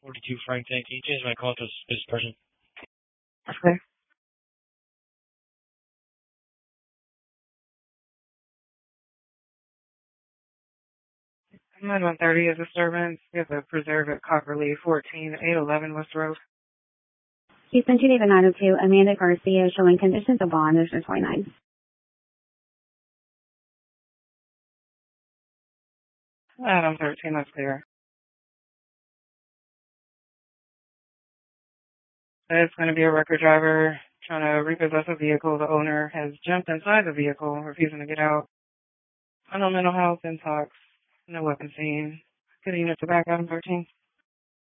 42 Frank Tank. Can you change my call to this person? Okay. 9130 is disturbance. We have a preserve at Copperly, 14811 West Road. Houston 2 David 902, Amanda Garcia showing conditions of bond, Mr. 29. Adam 13, that's clear. It's going to be a record driver trying to repossess a vehicle. The owner has jumped inside the vehicle, refusing to get out. Unknown mental health, intox, no weapon seen. Good unit to back Adam 13.